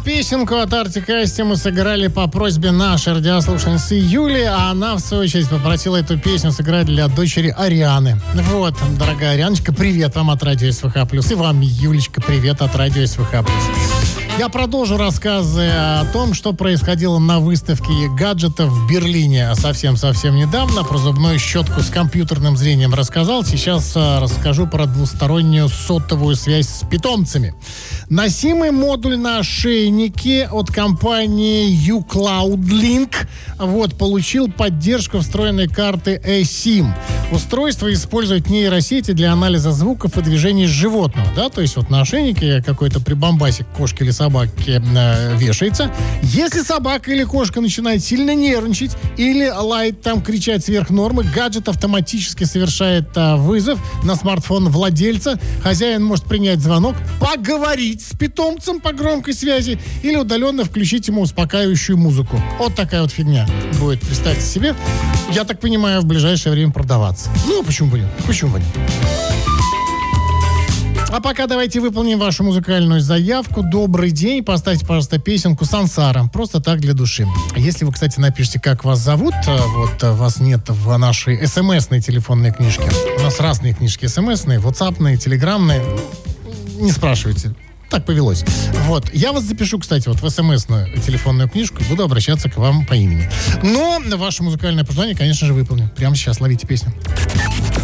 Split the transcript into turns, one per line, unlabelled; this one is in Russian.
Песенку от Arctic Monkeys мы сыграли по просьбе нашей радиослушательницы Юли, а она, в свою очередь, попросила эту песню сыграть для дочери Арианы. Вот, дорогая Арианочка, привет вам от радио СВХ+. И вам, Юлечка, привет от радио СВХ+. Я продолжу рассказы о том, что происходило на выставке гаджетов в Берлине совсем-совсем недавно. Про зубную щетку с компьютерным зрением рассказал. Сейчас расскажу про двустороннюю сотовую связь с питомцами. Носимый модуль на ошейнике от компании uCloudlink получил поддержку встроенной карты eSIM. Устройство использует нейросети для анализа звуков и движений животного. Да? То есть на ошейнике какой-то прибамбасик кошки или собаки вешается. Если собака или кошка начинает сильно нервничать или лаять кричать сверх нормы, гаджет автоматически совершает вызов на смартфон владельца. Хозяин может принять звонок, поговорить с питомцем по громкой связи или удаленно включить ему успокаивающую музыку. Вот такая вот фигня будет, представьте себе. Я так понимаю, в ближайшее время продаваться. Ну, почему бы нет? Почему бы нет? А пока давайте выполним вашу музыкальную заявку. Добрый день. Поставьте, пожалуйста, песенку «Сансара». Просто так, для души. Если вы, кстати, напишите, как вас зовут, вас нет в нашей смс-ной телефонной книжке. У нас разные книжки смс-ные, ватсапные, телеграммные. Не спрашивайте. Так повелось. Я вас запишу, кстати, в смс-ную телефонную книжку и буду обращаться к вам по имени. Но ваше музыкальное пожелание, конечно же, выполню. Прямо сейчас ловите песню.